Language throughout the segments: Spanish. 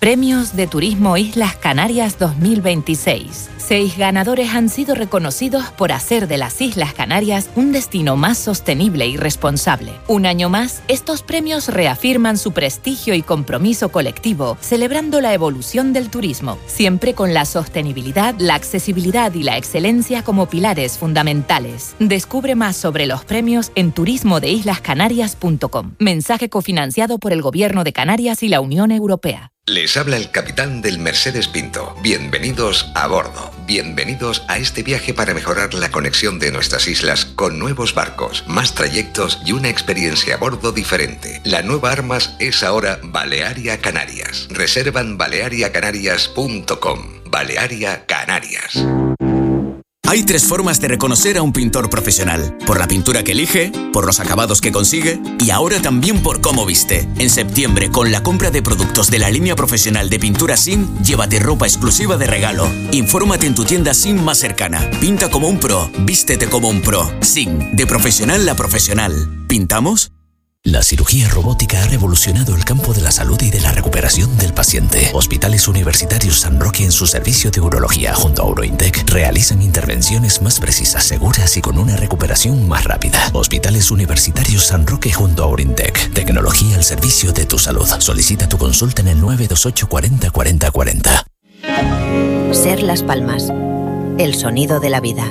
Premios de Turismo Islas Canarias 2026. 6 ganadores han sido reconocidos por hacer de las Islas Canarias un destino más sostenible y responsable. Un año más, estos premios reafirman su prestigio y compromiso colectivo, celebrando la evolución del turismo, siempre con la sostenibilidad, la accesibilidad y la excelencia como pilares fundamentales. Descubre más sobre los premios en turismodeislascanarias.com. Mensaje cofinanciado por el Gobierno de Canarias y la Unión Europea. Les habla el capitán del Mercedes Pinto. Bienvenidos a bordo. Bienvenidos a este viaje para mejorar la conexión de nuestras islas con nuevos barcos, más trayectos y una experiencia a bordo diferente. La nueva Armas es ahora Balearia Canarias. Reserva en baleariacanarias.com. Balearia Canarias. Hay 3 formas de reconocer a un pintor profesional: por la pintura que elige, por los acabados que consigue y ahora también por cómo viste. En septiembre, con la compra de productos de la línea profesional de pintura SIM, llévate ropa exclusiva de regalo. Infórmate en tu tienda SIM más cercana. Pinta como un pro, vístete como un pro. SIM, de profesional a profesional. ¿Pintamos? La cirugía robótica ha revolucionado el campo de la salud y de la recuperación del paciente. Hospitales Universitarios San Roque, en su servicio de urología junto a Eurointec, realizan intervenciones más precisas, seguras y con una recuperación más rápida. Hospitales Universitarios San Roque junto a Eurointec. Tecnología al servicio de tu salud. Solicita tu consulta en el 928 40 40 40. Ser Las Palmas. El sonido de la vida.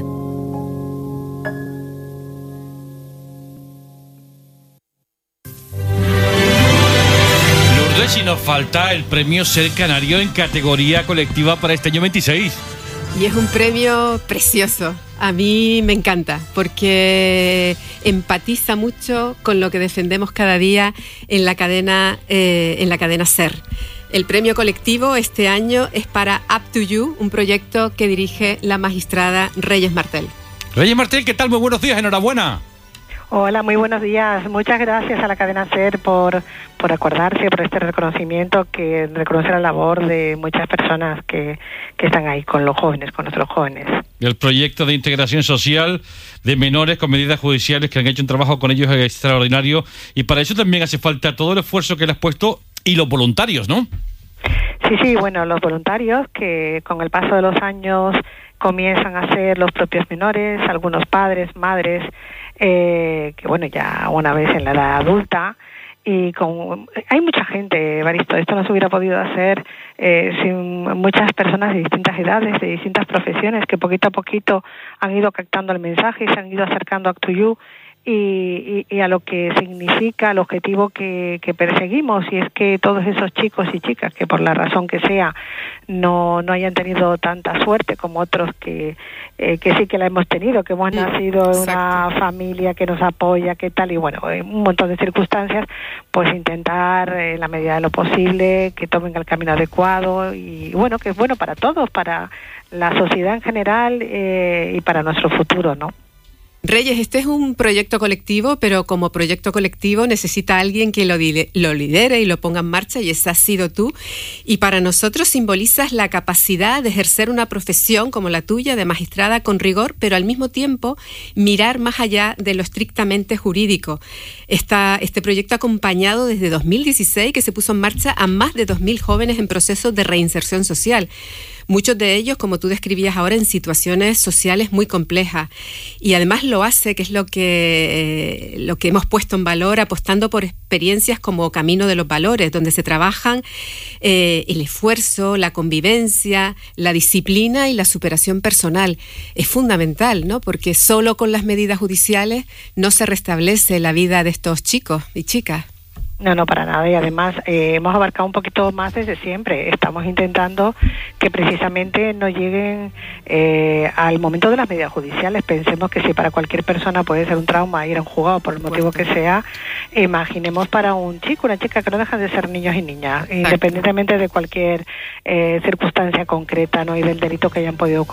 Si nos falta el premio Ser Canario en categoría colectiva para este año 26. Y es un premio precioso. A mí me encanta porque empatiza mucho con lo que defendemos cada día en la cadena Ser. El premio colectivo este año es para Up to You, un proyecto que dirige la magistrada Reyes Martel. Reyes Martel, ¿qué tal? Muy buenos días, enhorabuena. Hola, muy buenos días. Muchas gracias a la cadena SER por acordarse, por este reconocimiento que reconoce la labor de muchas personas que están ahí con los jóvenes, con nuestros jóvenes. El proyecto de integración social de menores con medidas judiciales, que han hecho un trabajo con ellos extraordinario, y para eso también hace falta todo el esfuerzo que le has puesto y los voluntarios, ¿no? Sí, bueno, los voluntarios que con el paso de los años comienzan a ser los propios menores, algunos padres, madres, que bueno, ya una vez en la edad adulta, y hay mucha gente, Evaristo, esto no se hubiera podido hacer sin muchas personas de distintas edades, de distintas profesiones, que poquito a poquito han ido captando el mensaje y se han ido acercando a Up to You y a lo que significa el objetivo que perseguimos, y es que todos esos chicos y chicas que por la razón que sea no hayan tenido tanta suerte como otros que sí que la hemos tenido, que hemos nacido en una familia que nos apoya, que tal, y bueno, un montón de circunstancias, pues intentar en la medida de lo posible que tomen el camino adecuado y bueno, que es bueno para todos, para la sociedad en general y para nuestro futuro, ¿no? Reyes, este es un proyecto colectivo, pero como proyecto colectivo necesita alguien que lo lidere y lo ponga en marcha, y ese has sido tú. Y para nosotros simbolizas la capacidad de ejercer una profesión como la tuya, de magistrada, con rigor, pero al mismo tiempo mirar más allá de lo estrictamente jurídico. Este proyecto ha acompañado desde 2016, que se puso en marcha, a más de 2.000 jóvenes en procesos de reinserción social. Muchos de ellos, como tú describías ahora, en situaciones sociales muy complejas. Y además lo hace, que es lo que hemos puesto en valor, apostando por experiencias como Camino de los Valores, donde se trabajan el esfuerzo, la convivencia, la disciplina y la superación personal. Es fundamental, ¿no? Porque solo con las medidas judiciales no se restablece la vida de estos chicos y chicas. No, para nada, y además hemos abarcado un poquito más desde siempre. Estamos intentando que precisamente no lleguen al momento de las medidas judiciales. Pensemos que si para cualquier persona puede ser un trauma ir a un juzgado por el motivo que sea, imaginemos para un chico, una chica, que no dejan de ser niños y niñas, independientemente de cualquier circunstancia concreta, ¿no? Y del delito que hayan podido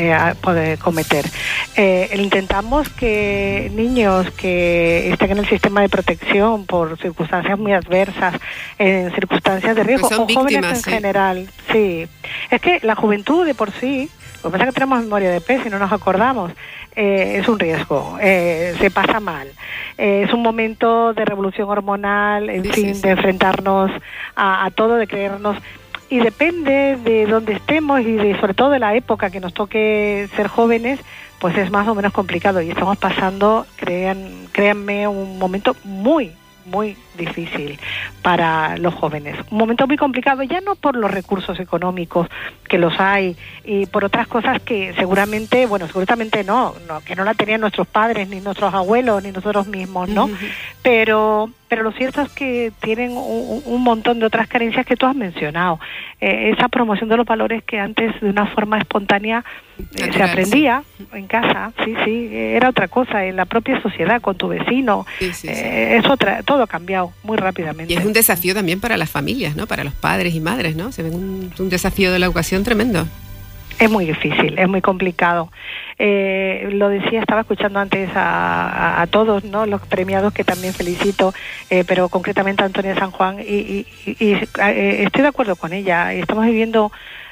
cometer. Intentamos que niños que estén en el sistema de protección por circunstancias muy adversas, en circunstancias de riesgo, o víctimas, jóvenes en general, sí. Es que la juventud de por sí, lo que pasa es que tenemos memoria de pez y no nos acordamos, es un riesgo, se pasa mal, es un momento de revolución hormonal, en fin, de enfrentarnos a todo, de creernos. y depende de dónde estemos y sobre todo de la época que nos toque ser jóvenes, pues es más o menos complicado y estamos pasando, créanme, un momento muy difícil para los jóvenes. Un momento muy complicado, ya no por los recursos económicos, que los hay, y por otras cosas que seguramente no, que no la tenían nuestros padres, ni nuestros abuelos, ni nosotros mismos, ¿no? Pero lo cierto es que tienen un montón de otras carencias que tú has mencionado. Esa promoción de los valores que antes de una forma espontánea se aprendía en casa, sí, era otra cosa, en la propia sociedad, con tu vecino, es otra, todo ha cambiado muy rápidamente. Y es un desafío también para las familias, ¿no? Para los padres y madres, ¿no? Se ven un desafío de la educación tremendo. Es muy difícil, es muy complicado. Lo decía, estaba escuchando antes a todos, ¿no? Los premiados, que también felicito, pero concretamente a Antonia San Juan, y estoy de acuerdo con ella. Estamos viviendo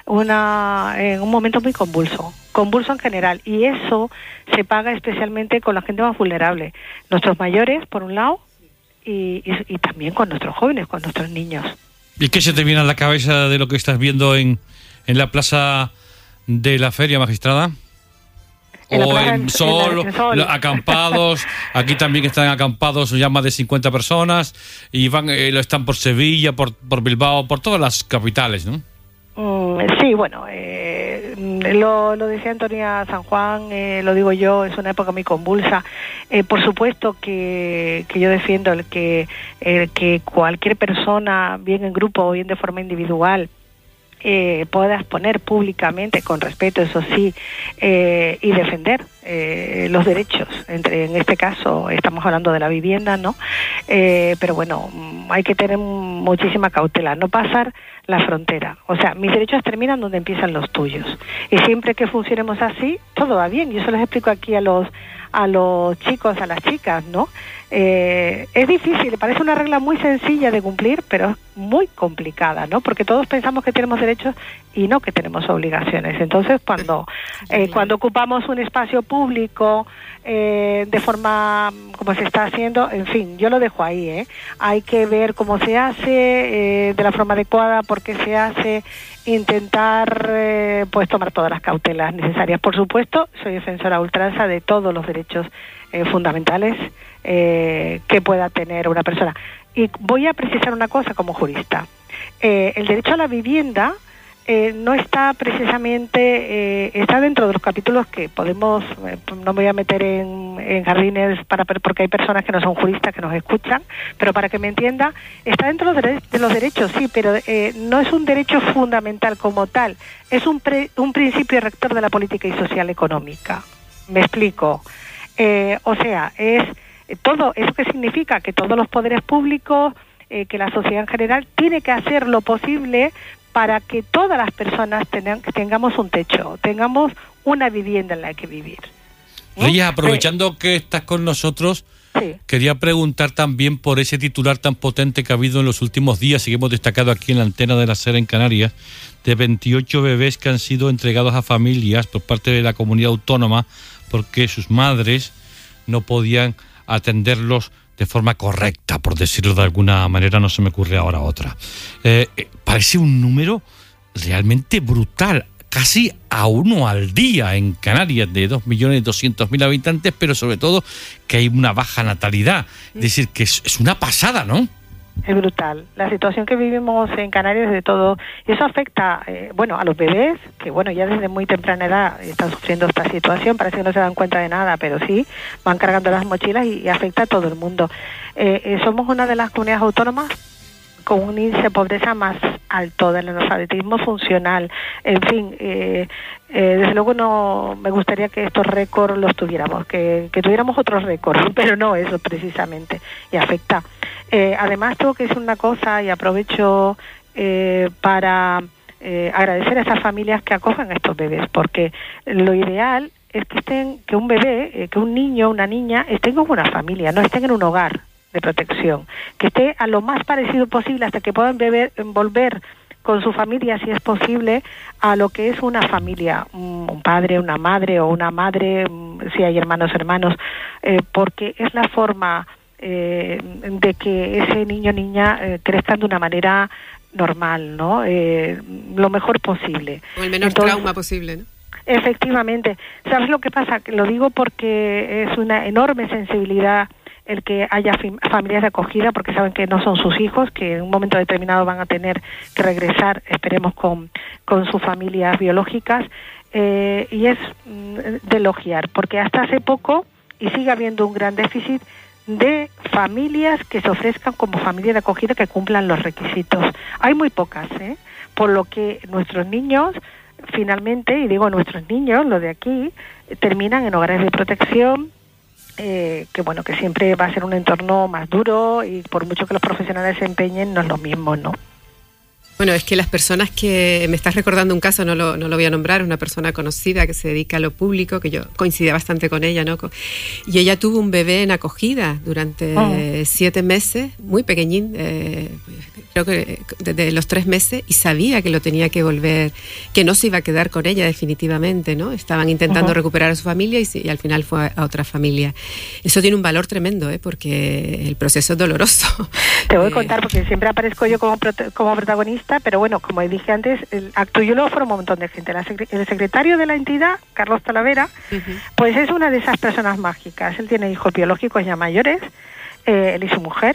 un momento muy convulso en general, y eso se paga especialmente con la gente más vulnerable, nuestros mayores, por un lado, y también con nuestros jóvenes, con nuestros niños. ¿Y qué se te viene a la cabeza de lo que estás viendo en la plaza de la feria, magistrada? En Sol, acampados, aquí también están acampados ya más de 50 personas, y están por Sevilla, por Bilbao, por todas las capitales, ¿no? Sí, bueno, lo decía Antonia San Juan, lo digo yo, es una época muy convulsa. Por supuesto que yo defiendo el que cualquier persona, bien en grupo o bien de forma individual, pueda exponer públicamente, con respeto, eso sí, y defender los derechos. En este caso estamos hablando de la vivienda, ¿no? Pero bueno, hay que tener muchísima cautela, no pasar la frontera. O sea, mis derechos terminan donde empiezan los tuyos. Y siempre que funcionemos así, todo va bien. Yo se los explico aquí a los chicos, a las chicas, ¿no? Es difícil, parece una regla muy sencilla de cumplir, pero es muy complicada, ¿no? Porque todos pensamos que tenemos derechos y no que tenemos obligaciones. Entonces, cuando ocupamos un espacio público de forma como se está haciendo, en fin, yo lo dejo ahí, hay que ver cómo se hace, de la forma adecuada, por qué se hace, intentar pues tomar todas las cautelas necesarias. Por supuesto, soy defensora a ultranza de todos los derechos fundamentales que pueda tener una persona. Y voy a precisar una cosa como jurista. El derecho a la vivienda no está precisamente, está dentro de los capítulos que podemos, no me voy a meter en jardines porque hay personas que no son juristas que nos escuchan, pero para que me entienda, está dentro de los derechos, sí, pero no es un derecho fundamental como tal, es un principio rector de la política y social económica. Me explico. O sea, es todo eso que significa que todos los poderes públicos, que la sociedad en general tiene que hacer lo posible para que todas las personas tengamos un techo, tengamos una vivienda en la que vivir. Reyes, aprovechando que estás con nosotros, sí, quería preguntar también por ese titular tan potente que ha habido en los últimos días y que hemos destacado aquí en la antena de la SER en Canarias, de 28 bebés que han sido entregados a familias por parte de la comunidad autónoma porque sus madres no podían atenderlos de forma correcta, por decirlo de alguna manera, no se me ocurre ahora otra. Parece un número realmente brutal, casi a uno al día en Canarias, de 2.200.000 habitantes, pero sobre todo que hay una baja natalidad. Es decir, que es una pasada, ¿no? Es brutal. La situación que vivimos en Canarias de todo, y eso afecta, a los bebés, que ya desde muy temprana edad están sufriendo esta situación, parece que no se dan cuenta de nada, pero sí, van cargando las mochilas y afecta a todo el mundo. Somos una de las comunidades autónomas con un índice de pobreza más alto, del analfabetismo funcional, en fin, desde luego no me gustaría que estos récords los tuviéramos, que tuviéramos otros récords, pero no eso precisamente, y afecta. Además tengo que decir una cosa, y aprovecho para agradecer a esas familias que acojan a estos bebés, porque lo ideal es que un bebé, que un niño, una niña, estén con una familia, no estén en un hogar de protección, que esté a lo más parecido posible hasta que puedan volver con su familia, si es posible, a lo que es una familia, un padre, una madre o una madre, si hay hermanos, porque es la forma de que ese niño o niña crezcan de una manera normal, ¿no? Lo mejor posible. O el menor trauma posible, ¿no? Efectivamente. ¿Sabes lo que pasa? Lo digo porque es una enorme sensibilidad el que haya familias de acogida, porque saben que no son sus hijos, que en un momento determinado van a tener que regresar, esperemos, con sus familias biológicas, y es de elogiar, porque hasta hace poco, y sigue habiendo un gran déficit de familias que se ofrezcan como familia de acogida que cumplan los requisitos. Hay muy pocas, por lo que nuestros niños, finalmente, y digo nuestros niños, los de aquí, terminan en hogares de protección, que bueno, que siempre va a ser un entorno más duro, y por mucho que los profesionales se empeñen, no es lo mismo, ¿no? Bueno, es que las personas que... Me estás recordando un caso, no lo voy a nombrar, una persona conocida que se dedica a lo público, que yo coincidía bastante con ella, ¿no? Y ella tuvo un bebé en acogida durante 7 meses, muy pequeñín, creo que desde los 3 meses, y sabía que lo tenía que volver, que no se iba a quedar con ella definitivamente, ¿no? Estaban intentando recuperar a su familia y al final fue a otra familia. Eso tiene un valor tremendo, porque el proceso es doloroso. Te voy a contar, porque siempre aparezco yo como protagonista, pero bueno, como dije antes, yo lo formo un montón de gente. El secretario de la entidad, Carlos Talavera, pues es una de esas personas mágicas. Él tiene hijos biológicos ya mayores, él y su mujer,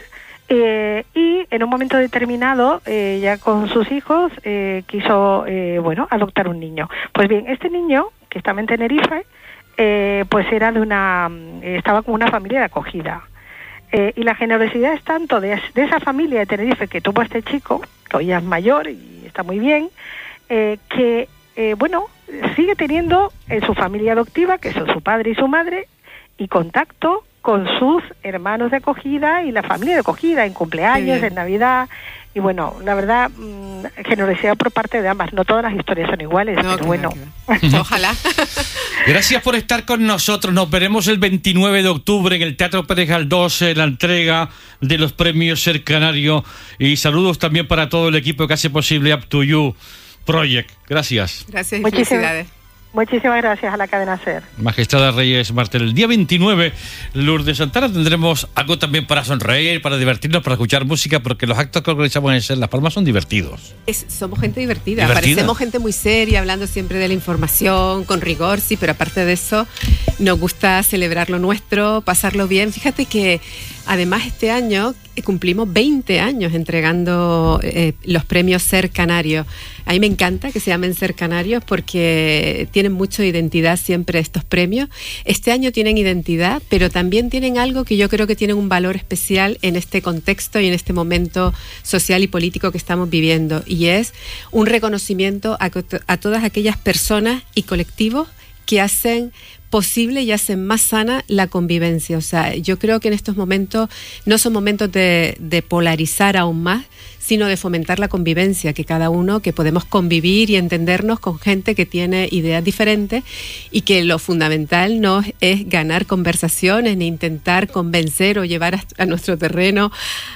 y en un momento determinado, ya con sus hijos, quiso, adoptar un niño. Pues bien, este niño, que estaba en Tenerife, pues era estaba como una familia de acogida. Y la generosidad es tanto de esa familia de Tenerife que tuvo a este chico, que hoy ya es mayor y está muy bien, que sigue teniendo en su familia adoptiva, que son su padre y su madre, y contacto con sus hermanos de acogida y la familia de acogida en cumpleaños, en Navidad. Y bueno, la verdad, generosidad por parte de ambas. No todas las historias son iguales, pero bueno. Ojalá. Gracias por estar con nosotros. Nos veremos el 29 de octubre en el Teatro Pérez Galdós, en la entrega de los premios Ser Canario. Y saludos también para todo el equipo que hace posible Up to You Project. Gracias. Gracias y felicidades. Muchísimas gracias a la cadena SER. Majestad Reyes Martel. El día 29, Lourdes Santana, tendremos algo también para sonreír, para divertirnos, para escuchar música, porque los actos que organizamos en SER Las Palmas son divertidos. Somos gente divertida. Parecemos gente muy seria, hablando siempre de la información, con rigor, sí, pero aparte de eso, nos gusta celebrar lo nuestro, pasarlo bien. Fíjate que además este año cumplimos 20 años entregando los premios Ser Canario. A mí me encanta que se llamen Ser Canarios porque tienen mucho identidad siempre estos premios. Este año tienen identidad, pero también tienen algo que yo creo que tienen un valor especial en este contexto y en este momento social y político que estamos viviendo, y es un reconocimiento a todas aquellas personas y colectivos que hacen posible y hacen más sana la convivencia. O sea, yo creo que en estos momentos no son momentos de polarizar aún más, sino de fomentar la convivencia, que cada uno, que podemos convivir y entendernos con gente que tiene ideas diferentes, y que lo fundamental no es ganar conversaciones ni intentar convencer o llevar a nuestro terreno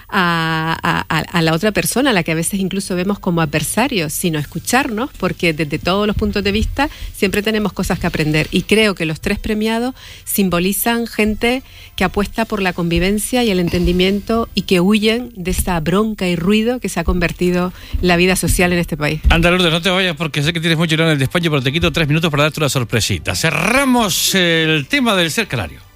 a la otra persona, a la que a veces incluso vemos como adversarios, sino escucharnos, porque desde todos los puntos de vista siempre tenemos cosas que aprender, y creo que los 3 premiados simbolizan gente que apuesta por la convivencia y el entendimiento, y que huyen de esa bronca y ruido que se ha convertido la vida social en este país. Anda, Lourdes, no te vayas porque sé que tienes mucho en el despacho, pero te quito 3 minutos para darte una sorpresita. Cerramos el tema del Ser Canario.